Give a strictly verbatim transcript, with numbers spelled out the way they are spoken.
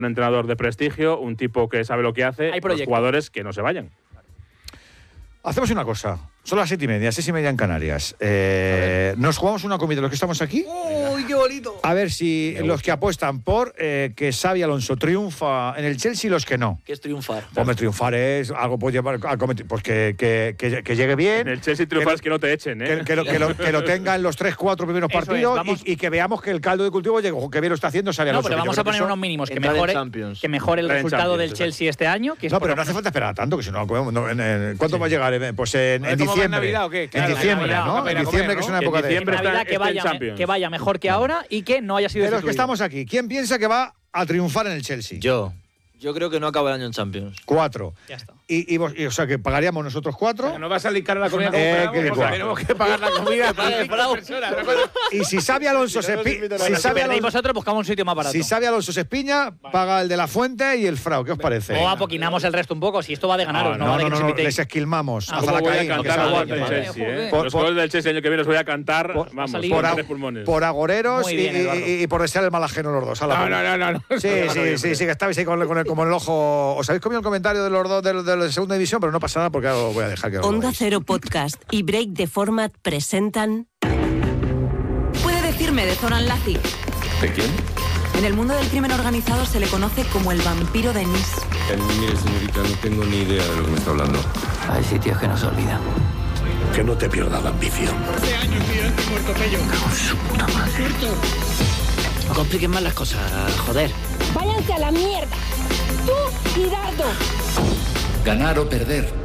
un entrenador de prestigio, un tipo que sabe lo que hace, los jugadores que no se vayan. Hacemos una cosa. Son las siete y media, seis y media en Canarias. Eh, ¿Nos jugamos una comida los que estamos aquí? ¡Uy, qué bonito! A ver si los que apuestan por eh, que Xabi Alonso triunfa en el Chelsea y los que no. ¿Qué es triunfar? Hombre, triunfar es algo puede llevar a cometer, pues que, que, que, que llegue bien. En el Chelsea triunfar es que no te echen, ¿eh? Que, que, lo, que, lo, que lo tenga en los tres, cuatro primeros Eso partidos es, vamos... y, y que veamos que el caldo de cultivo llega, que bien lo está haciendo Xabi Alonso. No, pero vamos a poner unos mínimos, que mejore, que mejore el resultado del Chelsea este año. Que es no, pero no hace falta esperar tanto, que si no, no en, en, ¿cuánto sí. va a llegar? Pues en, en diciembre. Navidad, ¿o qué? Claro, en diciembre, Navidad, ¿no? En diciembre, comer, que es ¿no? una época en de... En Navidad que vaya, que vaya mejor que ahora y que no haya sido de los destituido. que estamos aquí, ¿quién piensa que va a triunfar en el Chelsea? Yo. Yo creo que no acaba el año en Champions. Cuatro. Ya está. Y, y, vos, y o sea, que pagaríamos nosotros cuatro. O sea, no va a salir cara la comida eh, como Bravo, porque tenemos que pagar la comida para cinco personas. Y si Xabi Alonso se espiña... Si, si perdéis vosotros, buscamos un sitio más barato. Si Xabi Alonso se espiña, paga el de la Fuente y el Frau. ¿Qué os parece? O apoquinamos el resto un poco, si esto va de ganaros. No, No, no, vale no, que no, os les esquilmamos. Ah, hasta la voy a caída. cantar los del Chelsea, ¿eh? Por, Los por, goles del Chelsea el año que viene os voy a cantar, por, vamos, por, por, por, pulmones. por agoreros Muy bien, y, y, y por desear el mal ajeno los dos. No, no, no, no, no. Sí, sí, sí, sí, que estabais ahí con, con el, como el ojo. Os habéis comido el comentario de los dos de, de, de segunda división, pero no pasa nada porque ahora os voy a dejar que os Onda Cero Podcast y Break the Format presentan. ¿Puede decirme de Zoran Lazic? ¿De quién? En el mundo del crimen organizado se le conoce como el vampiro de Nice. Eh, mire, señorita, no tengo ni idea de lo que me está hablando. Hay sitios que no se olvidan. Que no te pierda la ambición. Hace años que yo estoy muerto, pello. Con su puta madre. No compliquen más las cosas, joder. Váyanse a la mierda. Tú y Dardo. Ganar o perder,